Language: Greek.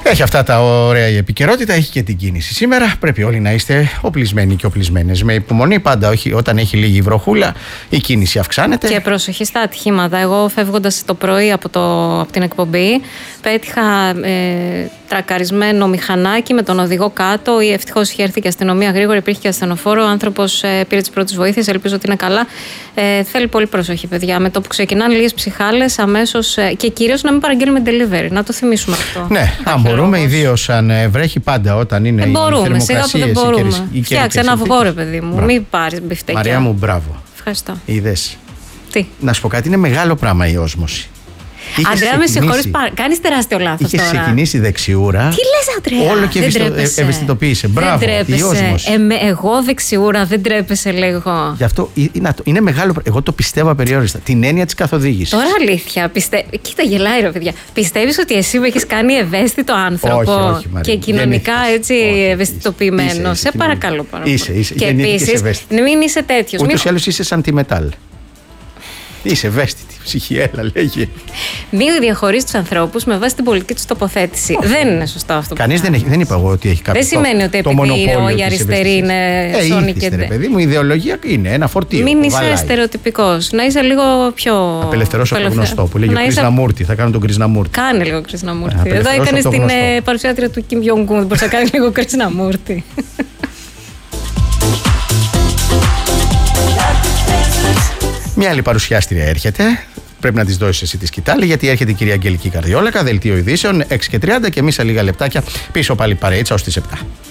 Έχει αυτά τα ωραία η επικαιρότητα, έχει και την κίνηση. Σήμερα πρέπει όλοι να είστε οπλισμένοι και οπλισμένες. Με υπομονή πάντα, όχι όταν έχει λίγη βροχούλα, η κίνηση αυξάνεται. Και προσοχή στα ατυχήματα. Εγώ φεύγοντας το πρωί από την εκπομπή, πέτυχα τρακαρισμένο μηχανάκι με τον οδηγό κάτω. Ευτυχώς είχε έρθει και αστυνομία γρήγορα, υπήρχε και ασθενοφόρο. Ο άνθρωπος πήρε τις πρώτες βοήθειες, ελπίζω ότι είναι καλά. Θέλει πολύ προσοχή, παιδιά. Με το που ξεκινάνε λίγες ψυχάλες, αμέσως και κυρίως να μην παραγγέλνουμε delivery. Να το θυμίσουμε αυτό. Ναι, αν μπορούμε, ιδίως αν βρέχει πάντα όταν είναι οι μπορούμε, σιγά που δεν μπορούμε. Φτιάξε ένα αυγό, ρε παιδί μου. Μην πάρεις μπιφτέκια. Μαρία μου, μπράβο. Ευχαριστώ. Είδες. Τι. Να σου πω κάτι, είναι μεγάλο πράγμα η όσμωση. Αντρέα, με συγχωρείς, κάνεις τεράστιο λάθος τώρα. Είχε ξεκινήσει δεξιούρα. Τι λες, Αντρέα? Όλο και ευαισθητοποίησε. Μπράβο, η όσμωση. Εγώ δεξιούρα, δεν τρέπεσαι λίγο. Γι' αυτό είναι μεγάλο. Εγώ το πιστεύω απεριόριστα. Την έννοια της καθοδήγησης. Τώρα αλήθεια. Κοίτα, γελάει ρε παιδιά. Πιστεύεις ότι εσύ με έχεις κάνει ευαίσθητο άνθρωπο? Όχι, Μαρία, και κοινωνικά έτσι ευαισθητοποιημένο? Σε παρακαλώ πάρα πολύ. Είσαι. Και επίσης, μην είσαι τέτοιος. Ούτως ή άλλως είσαι σαν τη μετάλ. Είσαι ευαίσθητη ψυχή, έλα, λέγε. Μην διαχωρίζει τους ανθρώπους με βάση την πολιτική τους τοποθέτηση. Δεν είναι σωστό αυτό. Κανείς δεν είπα εγώ ότι έχει κάποιο. Δεν σημαίνει ότι επειδή οι αριστεροί είναι σώνοι και δεν. Παιδί μου, η ιδεολογία είναι ένα φορτίο. Μην είσαι στερεοτυπικός. Να είσαι λίγο πιο. Απελευθερώσω από το γνωστό που λέγει ο Κρίσναμούρτη. Θα κάνω τον Κρίσναμούρτη. Κάνε λίγο Κρίσναμούρτη. Εδώ έκανε την παρουσιάτρια του Κιμ Γιονγκ. Δεν μπορούσε να κάνει λίγο Κρίσναμούρτη. Μια άλλη παρουσιάστρια έρχεται. Πρέπει να της δώσεις εσύ τη σκητάλη, γιατί έρχεται η κυρία Αγγελική Καρδιόλακα, δελτίο ειδήσεων 6:30 και εμείς σε λίγα λεπτάκια πίσω πάλι παρείτσα ως τις 7.